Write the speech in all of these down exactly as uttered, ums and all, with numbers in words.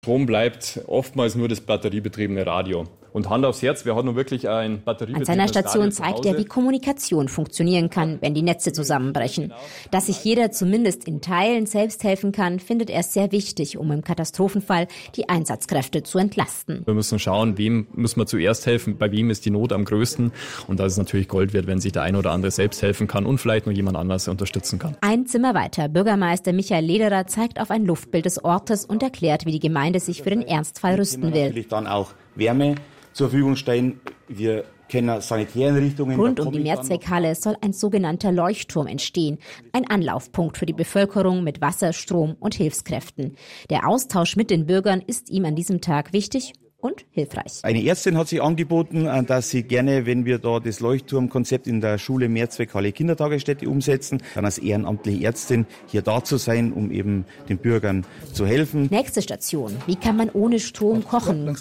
Strom bleibt oftmals nur das batteriebetriebene Radio. Und Hand aufs Herz, wer hat nun wirklich ein batteriebetriebenes Radio? An seiner Station zeigt er, wie Kommunikation funktionieren kann, wenn die Netze zusammenbrechen. Dass sich jeder zumindest in Teilen selbst helfen kann, findet er sehr wichtig, um im Katastrophenfall die Einsatzkräfte zu entlasten. Wir müssen schauen, wem müssen wir zuerst helfen, bei wem ist die Not am größten. Und da ist es natürlich Gold wert, wenn sich der eine oder andere selbst helfen kann und vielleicht noch jemand anderes unterstützen kann. Ein Zimmer weiter, Bürgermeister Michael Lederer zeigt auf ein Luftbild des Ortes und erklärt, wie die Gemeinde sich für den Ernstfall rüsten will. Natürlich dann auch Wärme zur Verfügung stellen. Wir kennen Sanitäreinrichtungen. Rund um die Mehrzweckhalle soll ein sogenannter Leuchtturm entstehen. Ein Anlaufpunkt für die Bevölkerung mit Wasser, Strom und Hilfskräften. Der Austausch mit den Bürgern ist ihm an diesem Tag wichtig und hilfreich. Eine Ärztin hat sich angeboten, dass sie gerne, wenn wir da das Leuchtturmkonzept in der Schule Mehrzweckhalle Kindertagesstätte umsetzen, dann als ehrenamtliche Ärztin hier da zu sein, um eben den Bürgern zu helfen. Nächste Station. Wie kann man ohne Strom kochen?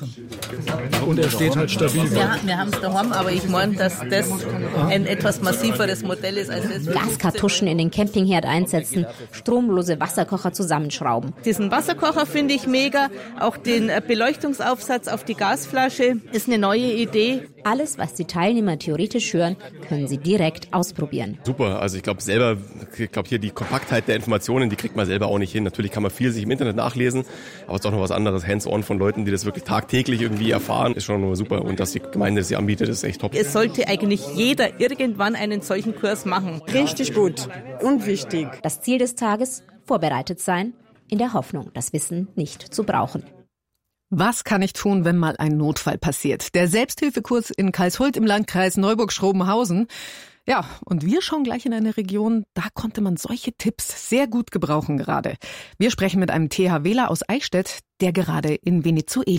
Und er steht halt stabil. Ja, wir haben es daheim, aber ich meine, dass das ein etwas massiveres Modell ist als das. Gaskartuschen in den Campingherd einsetzen, stromlose Wasserkocher zusammenschrauben. Diesen Wasserkocher finde ich mega, auch den Beleuchtungsaufsatz auf die Gasflasche ist eine neue Idee. Alles, was die Teilnehmer theoretisch hören, können sie direkt ausprobieren. Super, also ich glaube selber, ich glaube hier die Kompaktheit der Informationen, die kriegt man selber auch nicht hin. Natürlich kann man viel sich im Internet nachlesen, aber es ist auch noch was anderes, hands-on von Leuten, die das wirklich tagtäglich irgendwie erfahren, ist schon nur super. Und dass die Gemeinde das hier anbietet, ist echt top. Es sollte eigentlich jeder irgendwann einen solchen Kurs machen. Richtig gut und wichtig. Das Ziel des Tages, vorbereitet sein, in der Hoffnung, das Wissen nicht zu brauchen. Was kann ich tun, wenn mal ein Notfall passiert? Der Selbsthilfekurs in Karlshult im Landkreis Neuburg-Schrobenhausen. Ja, und wir schauen gleich in eine Region, da konnte man solche Tipps sehr gut gebrauchen gerade. Wir sprechen mit einem THWler aus Eichstätt, der gerade in Venezuela